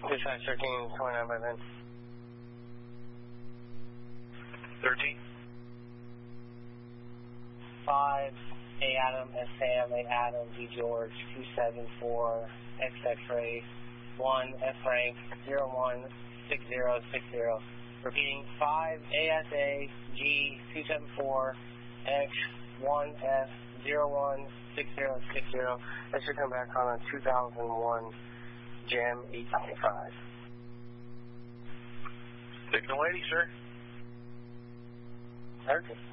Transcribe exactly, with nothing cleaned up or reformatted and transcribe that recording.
Dispatch thirteen twenty-nine by then. thirteen. five, A Adam, S Sam, A Adam, D George, two seven four, X X-ray, one, F Frank, zero one six zero six zero. Repeating, five, A S A, G, two seven four, X, one, F, zero one six zero six zero. That should come back on a two thousand one Jam eight twenty-five. Signal eighty, sir. thirty.